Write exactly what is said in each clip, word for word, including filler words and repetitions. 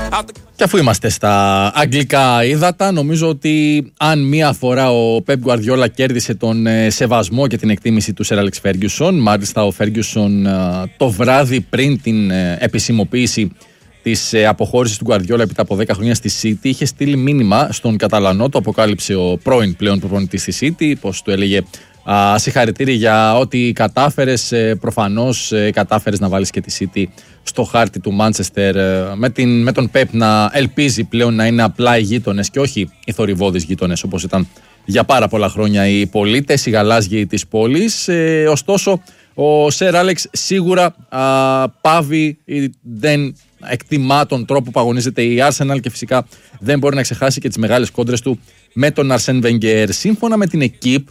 Και αφού είμαστε στα αγγλικά ύδατα, νομίζω ότι αν μία φορά ο Pep Guardiola κέρδισε τον σεβασμό και την εκτίμηση του Sir Alex Ferguson, μάλιστα ο Ferguson το βράδυ πριν την επισημοποίηση της αποχώρησης του Guardiola επί από δέκα χρόνια στη City, είχε στείλει μήνυμα στον Καταλανό, το αποκάλυψε ο πρώην πλέον προπονητής στη City, πως του έλεγε α, συγχαρητήρια για ό,τι κατάφερες, προφανώς κατάφερες να βάλεις και τη City στο χάρτη του Manchester, με, την, με τον Pep να ελπίζει πλέον να είναι απλά οι γείτονες και όχι οι θορυβώδεις γείτονες όπως ήταν για πάρα πολλά χρόνια οι πολίτες, οι γαλάζιοι της πόλης. Ε, ωστόσο ο Sir Alex σίγουρα α, πάβει ή δεν εκτιμά τον τρόπο που αγωνίζεται η Arsenal και φυσικά δεν μπορεί να ξεχάσει και τις μεγάλες κόντρες του με τον Arsène Wenger. Σύμφωνα με την Equipe,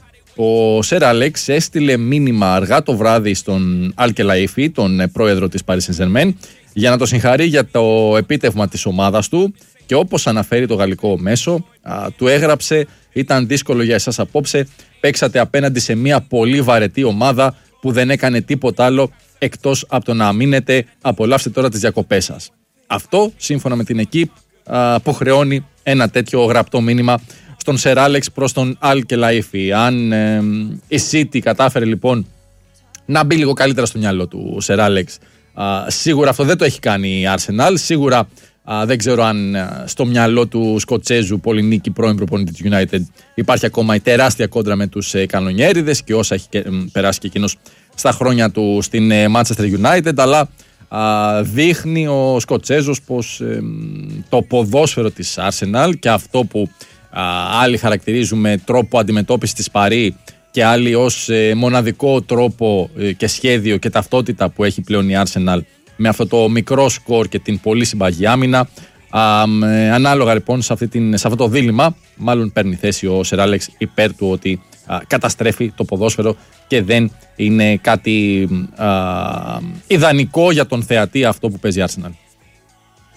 ο Sir Alex έστειλε μήνυμα αργά το βράδυ στον Al Khelaifi, τον πρόεδρο της Paris Saint-Germain, για να το συγχαρεί για το επίτευγμα της ομάδας του και όπως αναφέρει το γαλλικό μέσο, α, του έγραψε «Ήταν δύσκολο για εσάς απόψε, παίξατε απέναντι σε μια πολύ βαρετή ομάδα που δεν έκανε τίποτα άλλο εκτός από το να μείνετε, απολαύστε τώρα τις διακοπές σας». Αυτό, σύμφωνα με την Equipe, αποχρεώνει ένα τέτοιο γραπτό μήνυμα στον Sir Alex προς τον Al Khelaifi. Αν ε, η City κατάφερε λοιπόν να μπει λίγο καλύτερα στο μυαλό του Sir Alex, α, σίγουρα αυτό δεν το έχει κάνει η Arsenal. Σίγουρα α, δεν ξέρω αν α, στο μυαλό του Σκοτσέζου Πολυνίκη, πρώην προπονητή του United, υπάρχει ακόμα η τεράστια κόντρα με τους ε, κανονιέριδες και όσα έχει και, ε, περάσει και εκείνος στα χρόνια του στην ε, Manchester United, αλλά α, δείχνει ο Σκοτσέζος πως ε, το ποδόσφαιρο της Arsenal και αυτό που α, άλλοι χαρακτηρίζουμε τρόπο αντιμετώπισης της Παρί και άλλοι ως ε, μοναδικό τρόπο ε, και σχέδιο και ταυτότητα που έχει πλέον η Arsenal με αυτό το μικρό σκορ και την πολύ συμπαγή άμυνα. Α, ε, ανάλογα λοιπόν σε, αυτή την, σε αυτό το δίλημμα, μάλλον παίρνει θέση ο Sir Alex υπέρ του ότι α, καταστρέφει το ποδόσφαιρο και δεν είναι κάτι α, ιδανικό για τον θεατή αυτό που παίζει η Arsenal.